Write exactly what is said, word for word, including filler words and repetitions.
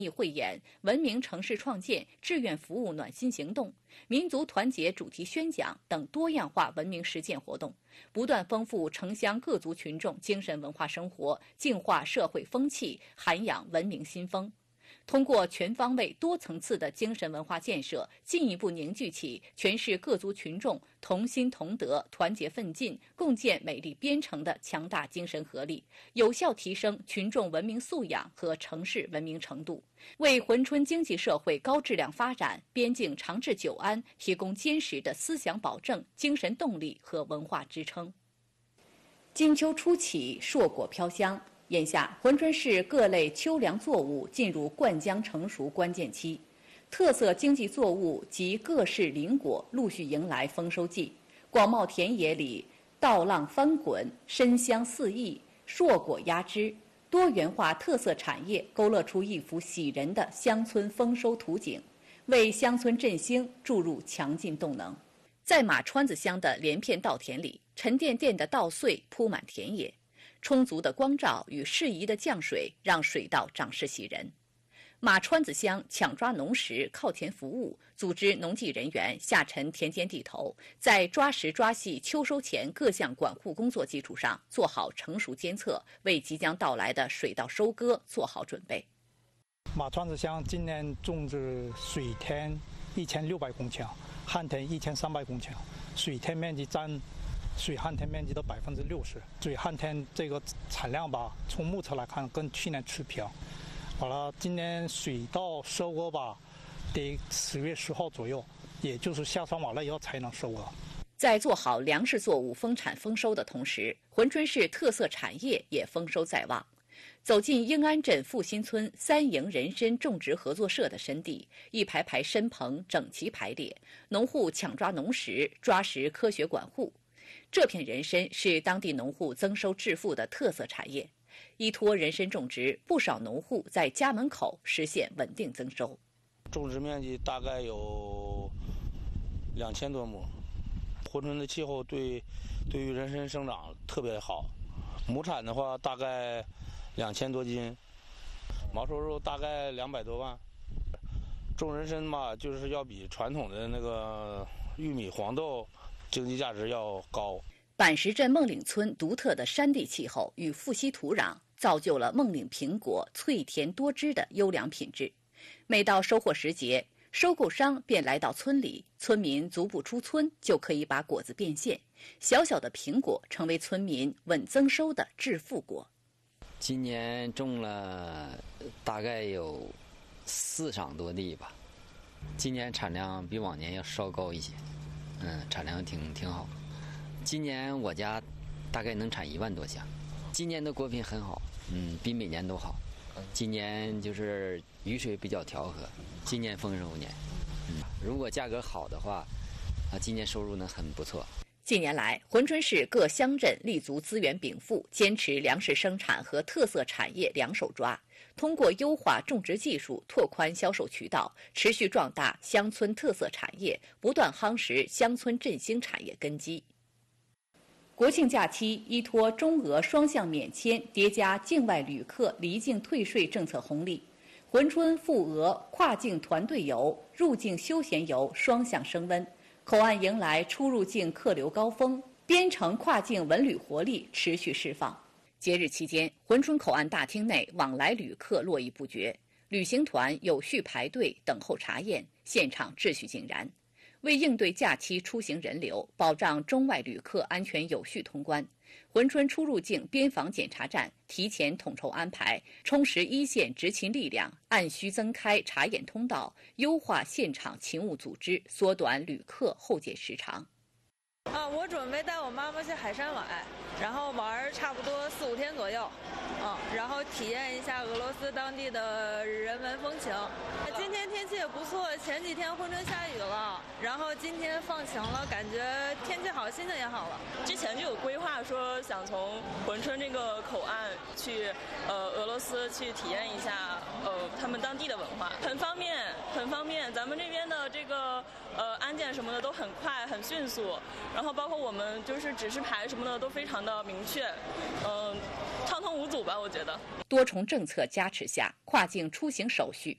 艺汇演、文明城市创建、志愿服务暖心行动、民族团结主题宣讲等多样化文明实践活动，不断丰富城乡各族群众精神文化生活，净化社会风气，涵养文明新风。通过全方位、多层次的精神文化建设，进一步凝聚起全市各族群众同心同德、团结奋进、共建美丽边城的强大精神合力，有效提升群众文明素养和城市文明程度，为珲春经济社会高质量发展、边境长治久安提供坚实的思想保证、精神动力和文化支撑。金秋初起，硕果飘香。眼下，珲春市各类秋粮作物进入灌浆成熟关键期，特色经济作物及各式林果陆续迎来丰收季。广袤田野里，稻浪翻滚，深香四溢，硕果压枝，多元化特色产业勾勒出一幅喜人的乡村丰收图景，为乡村振兴注入强劲动能。在马川子乡的连片稻田里，沉甸甸的稻穗铺满田野。充足的光照与适宜的降水让水稻长势喜人。马川子乡抢抓农时靠前服务，组织农技人员下沉田间地头，在抓实抓细秋收前各项管护工作基础上，做好成熟监测，为即将到来的水稻收割做好准备。 马川子乡今年种植水田一千六百公顷，旱田一千三百公顷，水田面积占水旱田面积的百分之六十，水旱田这个产量吧，从目测来看跟去年持平。完了，今年水稻收割吧，得十月十号左右，也就是下霜完了以后才能收割。 在做好粮食作物丰产丰收的同时，珲春市特色产业也丰收在望。走进英安镇复兴村三营人参种植合作社的深地，一排排参棚整齐排列，农户抢抓农时，抓实科学管护。这片人参是当地农户增收致富的特色产业，依托人参种植，不少农户在家门口实现稳定增收。 种植面积大概有两千多亩，珲春的气候对对于人参生长特别好，亩产的话大概两千多斤，毛收入大概两百多万。种人参嘛，就是要比传统的那个玉米、黄豆经济价值要高。 板石镇孟岭村独特的山地气候与富硒土壤，造就了孟岭苹果脆甜多汁的优良品质。每到收获时节，收购商便来到村里，村民足不出村就可以把果子变现，小小的苹果成为村民稳增收的致富果。 今年种了大概有四场多地吧，今年产量比往年要稍高一些，嗯，产量挺挺好。今年我家大概能产一万多箱。今年的果品很好，嗯，比每年都好。今年就是雨水比较调和，今年丰收年，嗯，如果价格好的话，啊，今年收入呢很不错。 近年来，珲春市各乡镇立足资源禀赋，坚持粮食生产和特色产业两手抓，通过优化种植技术，拓宽销售渠道，持续壮大乡村特色产业，不断夯实乡村振兴产业根基。国庆假期依托中俄双向免签叠加境外旅客离境退税政策红利，珲春赴俄跨境团队游、入境休闲游双向升温，口岸迎来出入境客流高峰，边城跨境文旅活力持续释放。节日期间，珲春口岸大厅内往来旅客络绎不绝，旅行团有序排队等候查验，现场秩序井然。为应对假期出行人流，保障中外旅客安全有序通关，珲春出入境边防检查站提前统筹安排，充实一线执勤力量，按需增开查验通道，优化现场勤务组织，缩短旅客候检时长。 啊，我准备带我妈妈去海参崴，然后玩差不多四五天左右，嗯，然后体验一下俄罗斯当地的人文风情。今天天气也不错，前几天珲春下雨了，然后今天放晴了，感觉天气好，心情也好了。 之前就有规划说想从珲春这个口岸去呃俄罗斯去体验一下呃他们当地的文化，很方便，很方便。咱们这边的这个呃安检什么的都很快，很迅速。然后包括我们就是指示牌什么的都非常的明确，嗯、呃，畅通无阻吧，我觉得。 多重政策加持下，跨境出行手续